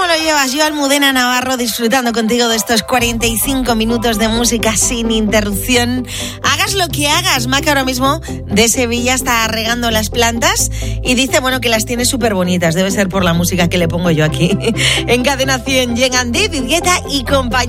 lo llevas? Yo, Almudena Navarro, disfrutando contigo de estos 45 minutos de música sin interrupción. Hagas lo que hagas. Maca ahora mismo de Sevilla está regando las plantas y dice, bueno, que las tiene súper bonitas. Debe ser por la música que le pongo yo aquí. En Cadena 100 llegan David Guetta y compañía.